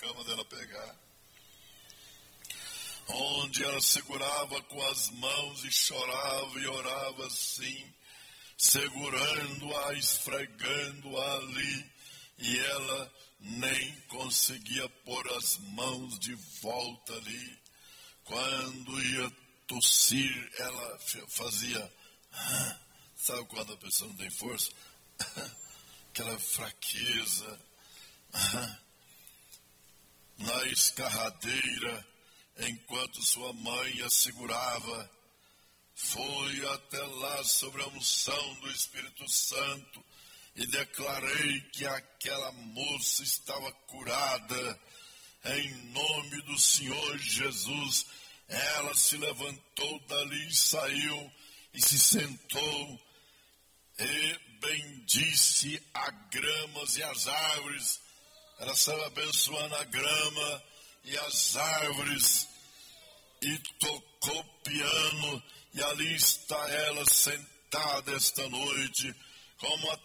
cama dela pegar. Onde ela segurava com as mãos e chorava e orava assim, segurando-a, esfregando-a ali, e ela nem conseguia pôr as mãos de volta ali. Quando ia tossir, ela fazia, sabe quando a pessoa não tem força? Aquela fraqueza, na escarradeira, enquanto sua mãe a segurava. Fui até lá sobre a unção do Espírito Santo e declarei que aquela moça estava curada. Em nome do Senhor Jesus, ela se levantou dali, saiu e se sentou e bendisse a gramas e as árvores. Ela estava abençoando a grama e as árvores e tocou piano, e ali está ela sentada esta noite, como a